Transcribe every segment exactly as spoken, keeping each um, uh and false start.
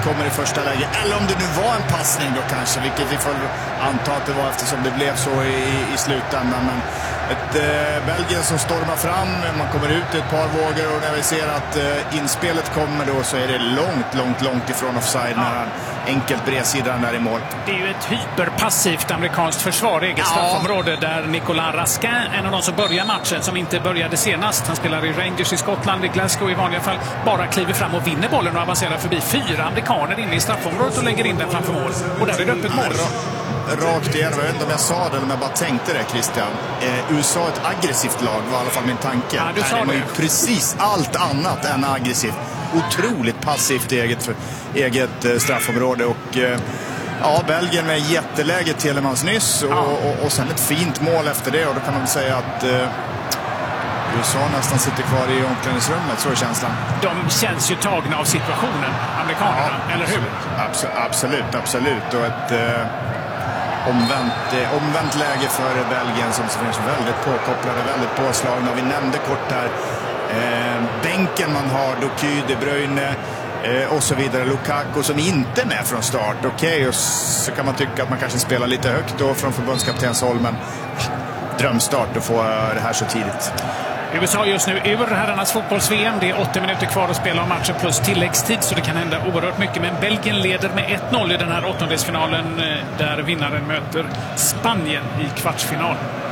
kommer i första läge. Eller om det nu var en passning då kanske, vilket vi får anta att det var eftersom det blev så i, i slutändan. Men ett eh, Belgien som stormar fram, man kommer ut i ett par vågor och när vi ser att eh, inspelet kommer då så är det långt, långt, långt ifrån offside när han enkelt bredsidan där i mål. Det är ju ett hyperpassivt amerikanskt försvar, eget straffområde, där Nicolas Raskin, en av de som börjar matchen, som inte började senast, han spelar i Rangers i Skottland, i Glasgow i vanliga fall, bara kliver fram och vinner bollen och avancerar förbi fyra amerikaner inne i straffområdet och lägger in den framför mål. Och där är det öppet mål. Rakt igenom, jag vet inte om jag sa det eller om jag bara tänkte det, Christian. Eh, U S A är ett aggressivt lag, var i alla fall min tanke. Ja, du sa Nej, det var ju det. precis allt annat än aggressivt. Otroligt passivt i eget, eget eh, straffområde och eh, ja, Belgien med jätteläge Tielemans nyss och, ja. och, och sen ett fint mål efter det och då kan man säga att eh, U S A nästan sitter kvar i omklädningsrummet, så är känslan. De känns ju tagna av situationen, amerikanerna, ja, eller hur? Absolut, absolut, absolut. Och ett eh, omvänt, eh, omvänt läge för Belgien som finns väldigt påkopplade, väldigt påslagna. Vi nämnde kort här eh, bänken man har, Doky, De Bruyne eh, och så vidare. Lukaku som inte är med från start. Okej, okay, och så kan man tycka att man kanske spelar lite högt då från förbundskaptens håll, men drömstart att få det här så tidigt. U S A just nu ur herrarnas fotbolls-V M. Det är åttio minuter kvar att spela om matchen plus tilläggstid, så det kan hända oerhört mycket. Men Belgien leder med ett noll i den här åttondelsfinalen där vinnaren möter Spanien i kvartsfinal.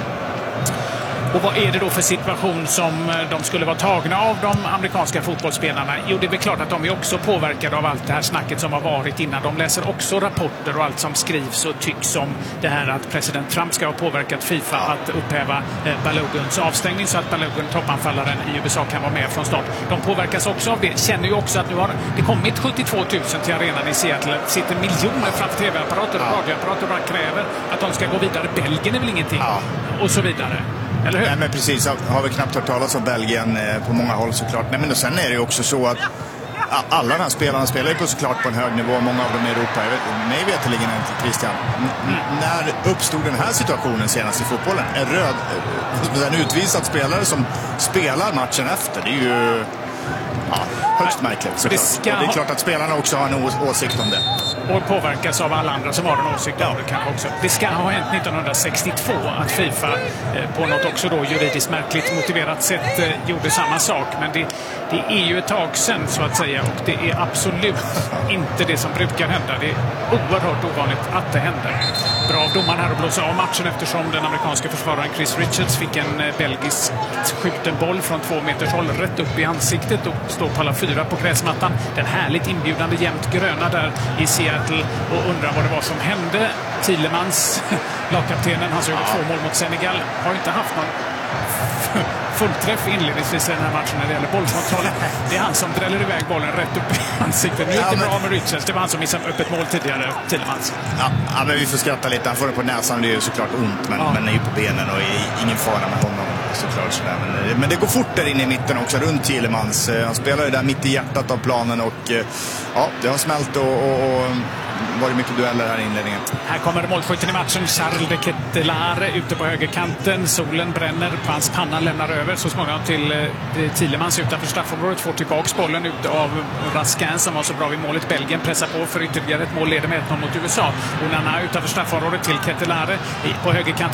Och vad är det då för situation som de skulle vara tagna av, de amerikanska fotbollsspelarna? Jo, det är väl klart att de är också påverkade av allt det här snacket som har varit innan. De läser också rapporter och allt som skrivs och tycks om det här att president Trump ska ha påverkat FIFA att upphäva eh, Balogans avstängning så att Balogun, toppanfallaren i U S A, kan vara med från start. De påverkas också av det. Känner ju också att nu har det kommit sjuttiotvå tusen till arenan i Seattle. Sitter miljoner framför tv-apparater och radioapparater och bara kräver att de ska gå vidare. Belgien är väl ingenting? Ja. Och så vidare. Eller hur? Nej, men precis. Har vi knappt hört talas om Belgien eh, på många håll såklart. Nej, men och sen är det ju också så att alla de här spelarna spelar ju på såklart på en hög nivå. Många av dem i Europa. Jag vet, mig veteligen inte, Christian. Mm. När uppstod den här situationen senast i fotbollen? En röd, en utvisad spelare som spelar matchen efter. Det är ju ja, högst märkligt såklart. Det, ska... det är klart att spelarna också har en å- åsikt om det. Och påverkas av alla andra som har en åsikt om det kanske också. Det ska ha hänt nittonhundrasextiotvå att FIFA eh, på något också då juridiskt märkligt motiverat sätt eh, gjorde samma sak. Men det, det är ju ett tag sedan så att säga, och det är absolut inte det som brukar hända. Det är oerhört ovanligt att det händer. Bra av domaren här att blåsa av matchen eftersom den amerikanska försvararen Chris Richards fick en eh, belgisk skjuten boll från två meters håll rätt upp i ansiktet och står på alla fyra på gräsmattan. Den härligt inbjudande jämnt gröna där i Seattle och undrar vad det var som hände. Tielemans, lagkaptenen, han som gjorde två mål mot Senegal, har inte haft någon fullträff inledningsvis i den här matchen när det gäller bollkontrollen. Det är han som dräller iväg bollen rätt upp i ansiktet. Nu är det inte bra med Richards. Det var han som missade upp ett mål tidigare, Tielemans. Ja, ja, men vi får skratta lite. Han får det på näsan, det är ju såklart ont, men, ja. men är ju på benen och är ingen fara med honom såklart. Sådär. Men, men det går fort där inne i mitten också, runt Tielemans. Han spelar ju där mitt i hjärtat av planen och ja, det har smält och, och, och var det mycket dueller här i inledningen. Här kommer målskytten i matchen, Charles de Kettelare ute på högerkanten. Solen bränner på hans panna, lämnar över så småningom till eh, Tielemans utanför straffområdet. Får tillbaks bollen ut av Raskin som var så bra vid målet. Belgien pressar på för ytterligare ett mål, leder med ett noll mot U S A. Onana utanför straffområdet till Kettelare på högerkanten.